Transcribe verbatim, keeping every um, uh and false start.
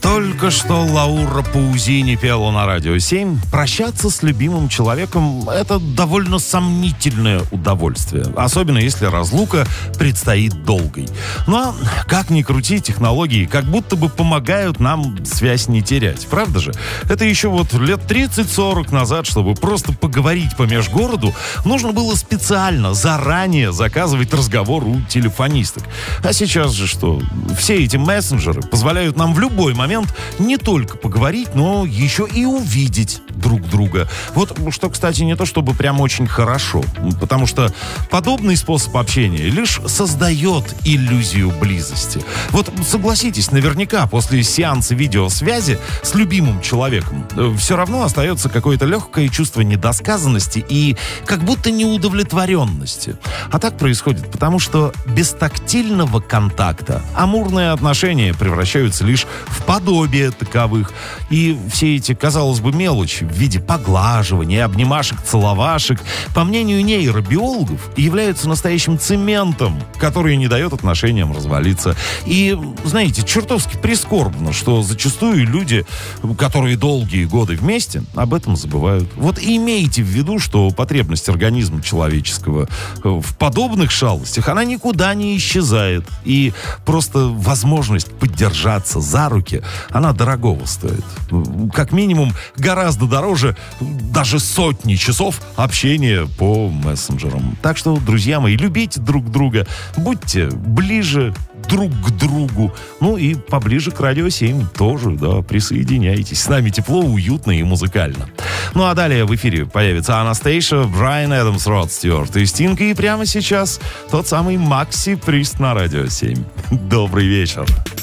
Только что Лаура Паузини пела на Радио семь. Прощаться с любимым человеком — это довольно сомнительное удовольствие. Особенно если разлука предстоит долгой. Ну а как ни крути, технологии как будто бы помогают нам связь не терять. Правда же? Это еще вот лет тридцать-сорок назад, чтобы просто поговорить по межгороду, нужно было специально, заранее заказывать разговор у телефонисток. А сейчас же что? Все эти мессенджеры позволяют нам в любой момент не только поговорить, но еще и увидеть друг друга. Вот что, кстати, не то чтобы прям очень хорошо, потому что подобный способ общения лишь создает иллюзию близости. Вот согласитесь, наверняка после сеанса видеосвязи с любимым человеком все равно остается какое-то легкое чувство недосказанности и как будто неудовлетворенности. А так происходит, потому что без тактильного контакта амурные отношения превращаются лишь в подобие таковых. И все эти, казалось бы, мелочи в виде поглаживания, обнимашек, целовашек, по мнению нейробиологов, являются настоящим цементом, который не дает отношениям развалиться. И, знаете, чертовски прискорбно, что зачастую люди, которые долгие годы вместе, об этом забывают. Вот и имейте в виду, что потребность организма человеческого в подобных шалостях, она никуда не исчезает. И просто возможность поддержаться за руки, она дорогого стоит. Как минимум, гораздо дороже даже сотни часов общения по мессенджерам. Так что, друзья мои, любите друг друга, будьте ближе друг к другу. Ну и поближе к Радио семь тоже, да, присоединяйтесь. С нами тепло, уютно и музыкально. Ну а далее в эфире появится Анастейша, Брайан Адамс, Род Стюарт и Стинг. И прямо сейчас тот самый Макси Прист на Радио семь. Добрый вечер.